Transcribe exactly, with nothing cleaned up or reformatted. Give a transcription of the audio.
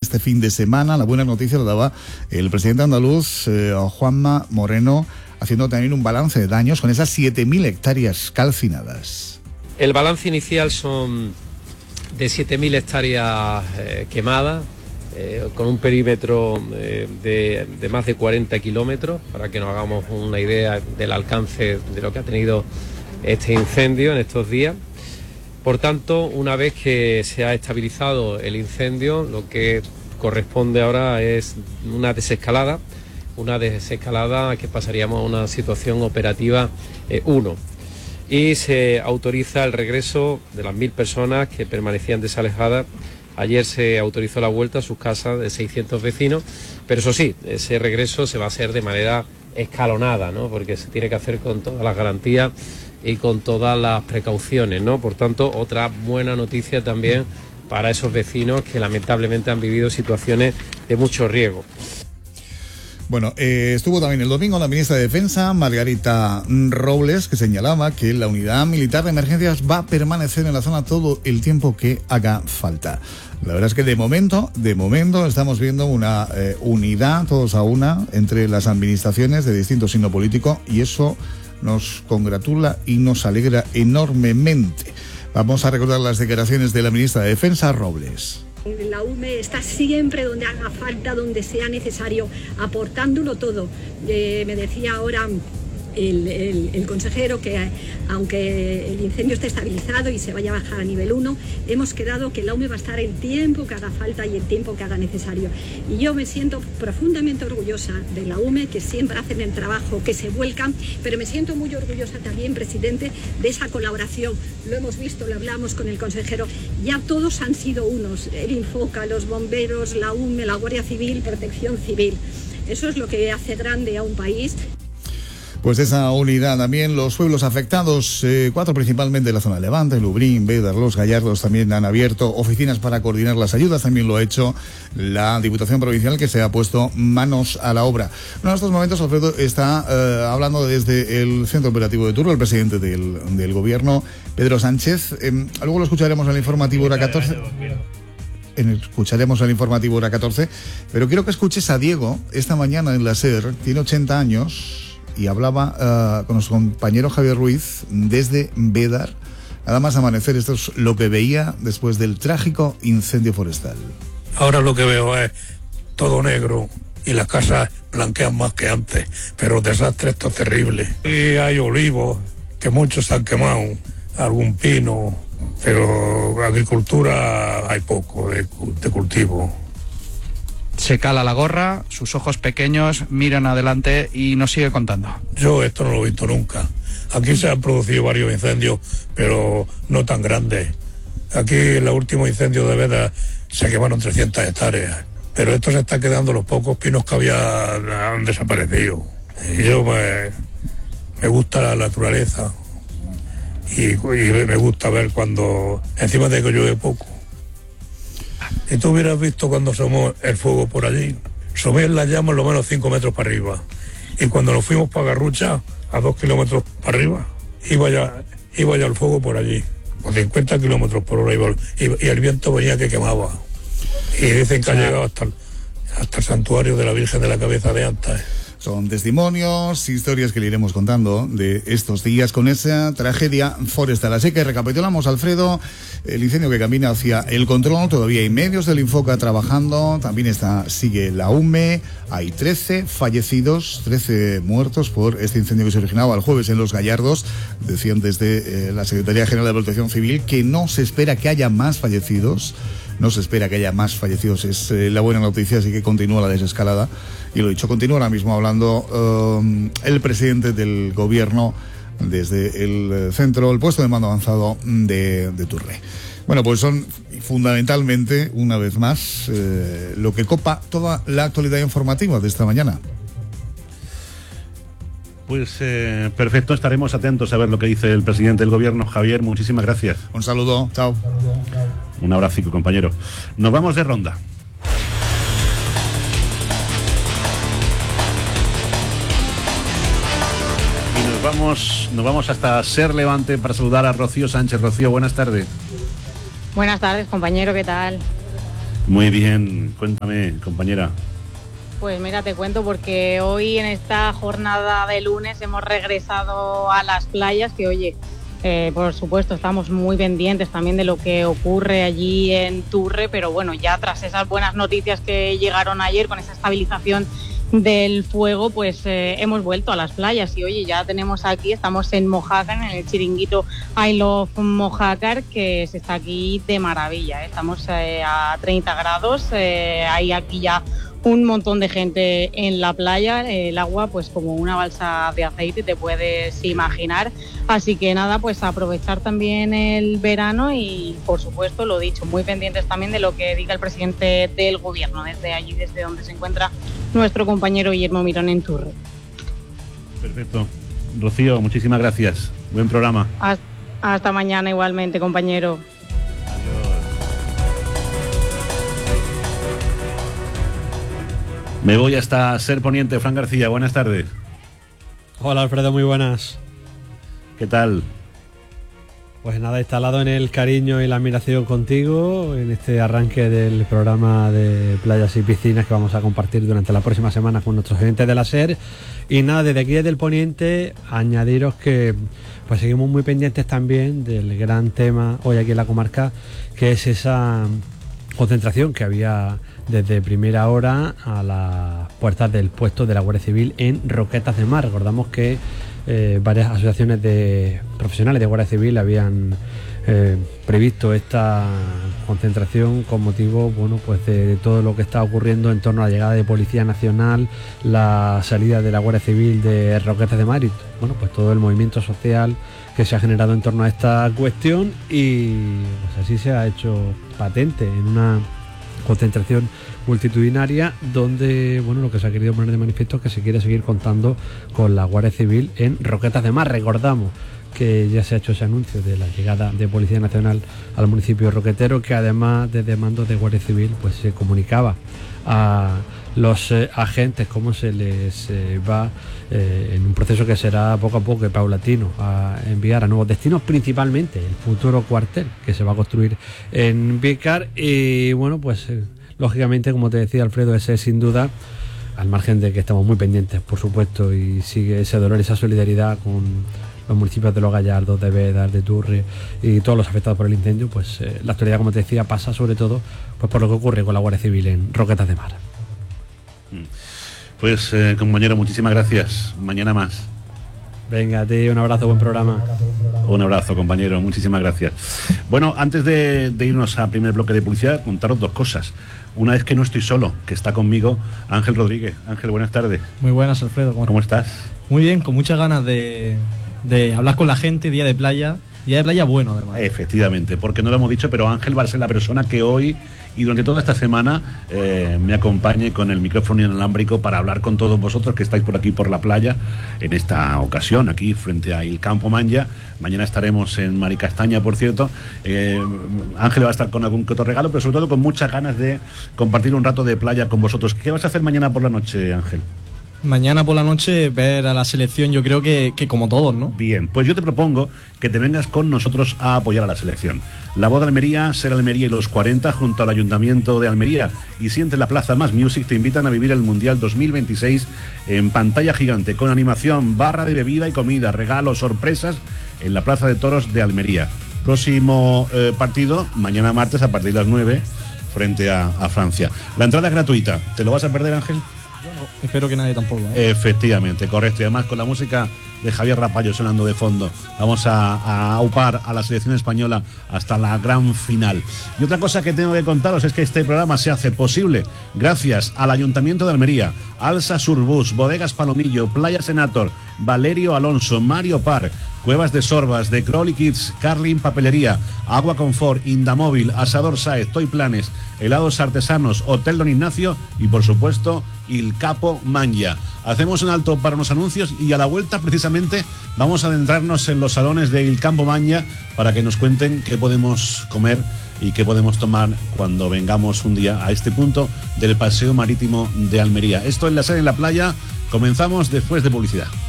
este fin de semana. La buena noticia la daba el presidente andaluz, eh, Juanma Moreno, haciendo también un balance de daños con esas siete mil hectáreas calcinadas. El balance inicial son de siete mil hectáreas eh, quemadas, eh, con un perímetro eh, de, de más de cuarenta kilómetros, para que nos hagamos una idea del alcance de lo que ha tenido este incendio en estos días. Por tanto, una vez que se ha estabilizado el incendio, lo que corresponde ahora es una desescalada, una desescalada que pasaríamos a una situación operativa uno. Y se autoriza el regreso de las mil personas que permanecían desalejadas. Ayer se autorizó la vuelta a sus casas de seiscientos vecinos, pero eso sí, ese regreso se va a hacer de manera escalonada, ¿no? Porque se tiene que hacer con todas las garantías y con todas las precauciones, ¿no? Por tanto, otra buena noticia también para esos vecinos que lamentablemente han vivido situaciones de mucho riesgo. Bueno, eh, estuvo también el domingo la ministra de Defensa, Margarita Robles, que señalaba que la unidad militar de emergencias va a permanecer en la zona todo el tiempo que haga falta. La verdad es que de momento, de momento estamos viendo una eh, unidad, todos a una, entre las administraciones de distinto signo político, y eso nos congratula y nos alegra enormemente. Vamos a recordar las declaraciones de la ministra de Defensa, Robles. La U M E está siempre donde haga falta, donde sea necesario, aportándolo todo. Eh, me decía ahora el, el, el consejero que, aunque el incendio esté estabilizado y se vaya a bajar a nivel uno, hemos quedado que la U M E va a estar el tiempo que haga falta y el tiempo que haga necesario. Y yo me siento profundamente orgullosa de la U M E, que siempre hacen el trabajo, que se vuelcan, pero me siento muy orgullosa también, presidente, de esa colaboración. Lo hemos visto, lo hablamos con el consejero, ya todos han sido unos, el Infoca, los bomberos, la U M E, la Guardia Civil, Protección Civil. Eso es lo que hace grande a un país. Pues esa unidad también, los pueblos afectados, eh, cuatro principalmente de la zona de Levante, Lubrín, Bédar, Los Gallardos, también han abierto oficinas para coordinar las ayudas, también lo ha hecho la Diputación Provincial, que se ha puesto manos a la obra. En estos momentos, Alfredo está eh, hablando desde el Centro Operativo de Turbo, el presidente del, del Gobierno, Pedro Sánchez. Eh, luego lo escucharemos en el informativo hora catorce. En el, escucharemos el informativo hora catorce, pero quiero que escuches a Diego esta mañana en la SER, tiene ochenta años... y hablaba uh, con nuestro compañero Javier Ruiz desde Bédar. Nada más amanecer, esto es lo que veía después del trágico incendio forestal. Ahora lo que veo es todo negro y las casas blanquean más que antes, pero el desastre esto es terrible. Y hay olivos, que muchos se han quemado, algún pino, pero agricultura hay poco de, de cultivo. Se cala la gorra, sus ojos pequeños miran adelante y nos sigue contando. Yo esto no lo he visto nunca. Aquí se han producido varios incendios, pero no tan grandes. Aquí en el último incendio de Bédar se quemaron trescientas hectáreas, pero esto se está quedando, los pocos pinos que había han desaparecido. Y yo me, me gusta la naturaleza y, y me gusta ver cuando, encima de que llueve poco. Si tú hubieras visto cuando asomó el fuego por allí, asomé las llamas lo menos cinco metros para arriba. Y cuando nos fuimos para Garrucha, a dos kilómetros para arriba, iba ya, iba ya el fuego por allí. Con cincuenta kilómetros por hora iba, y, y el viento venía que quemaba. Y dicen que ha llegado hasta el, hasta el santuario de la Virgen de la Cabeza de Anta. Son testimonios, historias que le iremos contando de estos días con esa tragedia forestal. Así que recapitulamos, Alfredo, el incendio que camina hacia el control. Todavía hay medios del Infoca trabajando. También está, sigue la U M E. Hay trece fallecidos, trece muertos por este incendio que se originaba el jueves en Los Gallardos. Decían desde eh, la Secretaría General de Protección Civil que no se espera que haya más fallecidos. No se espera que haya más fallecidos, es eh, la buena noticia, así que continúa la desescalada. Y lo dicho, continúa ahora mismo hablando um, el presidente del Gobierno desde el centro, el puesto de mando avanzado de, de Turre. Bueno, pues son fundamentalmente, una vez más, eh, lo que copa toda la actualidad informativa de esta mañana. Pues eh, perfecto, estaremos atentos a ver lo que dice el presidente del Gobierno. Javier, muchísimas gracias. Un saludo, chao. Un abrazo, compañero. Nos vamos de ronda. Y nos vamos, nos vamos hasta Ser Levante para saludar a Rocío Sánchez. Rocío, buenas tardes. Buenas tardes, compañero, ¿qué tal? Muy bien, cuéntame, compañera. Pues mira, te cuento porque hoy en esta jornada de lunes hemos regresado a las playas que, oye, eh, por supuesto estamos muy pendientes también de lo que ocurre allí en Turre, pero bueno, ya tras esas buenas noticias que llegaron ayer con esa estabilización del fuego, pues eh, hemos vuelto a las playas y oye, ya tenemos aquí, estamos en Mojácar, en el chiringuito I Love Mojácar, que se está aquí de maravilla, ¿eh? Estamos eh, a treinta grados, eh, hay aquí ya un montón de gente en la playa, el agua pues como una balsa de aceite, te puedes imaginar, así que nada, pues aprovechar también el verano y por supuesto, lo dicho, muy pendientes también de lo que diga el presidente del gobierno desde allí, desde donde se encuentra nuestro compañero Guillermo Mirón en Turre. Perfecto. Rocío, muchísimas gracias. Buen programa. Hasta, hasta mañana igualmente, compañero. Me voy hasta Ser Poniente. Fran García, buenas tardes. Hola Alfredo, muy buenas. ¿Qué tal? Pues nada, instalado en el cariño y la admiración contigo en este arranque del programa de playas y piscinas que vamos a compartir durante la próxima semana con nuestros oyentes de la SER. Y nada, desde aquí desde el Poniente, añadiros que pues seguimos muy pendientes también del gran tema hoy aquí en la comarca, que es esa concentración que había desde primera hora a las puertas del puesto de la Guardia Civil en Roquetas de Mar. Recordamos que eh, varias asociaciones de profesionales de Guardia Civil habían eh, previsto esta concentración con motivo, bueno, pues de, de todo lo que está ocurriendo en torno a la llegada de Policía Nacional, la salida de la Guardia Civil de Roquetas de Mar y, bueno, pues todo el movimiento social que se ha generado en torno a esta cuestión y pues así se ha hecho patente en una concentración multitudinaria donde, bueno, lo que se ha querido poner de manifiesto es que se quiere seguir contando con la Guardia Civil en Roquetas de Mar. Recordamos que ya se ha hecho ese anuncio de la llegada de Policía Nacional al municipio roquetero, que además desde mandos de Guardia Civil pues se comunicaba a los eh, agentes cómo se les eh, va eh, en un proceso que será poco a poco y paulatino a enviar a nuevos destinos, principalmente el futuro cuartel que se va a construir en Vícar. Y bueno, pues eh, lógicamente, como te decía Alfredo, ese es sin duda, al margen de que estamos muy pendientes, por supuesto, y sigue ese dolor, esa solidaridad con los municipios de Los Gallardos, de Bédar, de Turre y todos los afectados por el incendio, pues eh, la actualidad, como te decía, pasa sobre todo pues por lo que ocurre con la Guardia Civil en Roquetas de Mar. Pues eh, compañero, muchísimas gracias. Mañana más. Venga, a ti un abrazo, buen programa. Un abrazo, compañero, muchísimas gracias. Bueno, antes de, de irnos a primer bloque de publicidad, contaros dos cosas. Una es que no estoy solo, que está conmigo Ángel Rodríguez. Ángel, buenas tardes. Muy buenas, Alfredo. ¿Cómo, ¿Cómo estás? Muy bien, con muchas ganas de, de hablar con la gente, día de playa. Día de playa bueno, además. Efectivamente, porque no lo hemos dicho, pero Ángel va a ser la persona que hoy y durante toda esta semana eh, me acompañe con el micrófono inalámbrico para hablar con todos vosotros que estáis por aquí por la playa, en esta ocasión aquí frente a el Campo Manya. Mañana estaremos en Maricastaña, por cierto. eh, Ángel va a estar con algún que otro regalo, pero sobre todo con muchas ganas de compartir un rato de playa con vosotros. ¿Qué vas a hacer mañana por la noche, Ángel? Mañana por la noche ver a la selección, yo creo que, que como todos, ¿no? Bien, pues yo te propongo que te vengas con nosotros a apoyar a la selección. La Voz de Almería, Ser Almería y los cuarenta, junto al Ayuntamiento de Almería y Siente la Plaza Más Music, te invitan a vivir el Mundial dos mil veintiséis en pantalla gigante, con animación, barra de bebida y comida, regalos, sorpresas en la Plaza de Toros de Almería. Próximo eh, partido, mañana martes a partir de las nueve, frente a, a Francia. La entrada es gratuita. ¿Te lo vas a perder, Ángel? Bueno, espero que nadie tampoco, ¿eh? Efectivamente, correcto. Y además con la música de Javier Rapallo sonando de fondo, vamos a, a aupar a la selección española hasta la gran final. Y otra cosa que tengo que contaros es que este programa se hace posible gracias al Ayuntamiento de Almería, Alsa Surbus, Bodegas Palomillo, Playa Senator, Valerio Alonso, Mario Park, Cuevas de Sorbas, de Crowley Kids, Carlin Papelería, Agua Confort, Indamóvil, Asador Saez, Toy Planes, Helados Artesanos, Hotel Don Ignacio y por supuesto Il Capo Manya. Hacemos un alto para unos anuncios y a la vuelta precisamente vamos a adentrarnos en los salones de Il Campo Manya para que nos cuenten qué podemos comer y qué podemos tomar cuando vengamos un día a este punto del paseo marítimo de Almería. Esto es La Sede en la Playa. Comenzamos después de publicidad.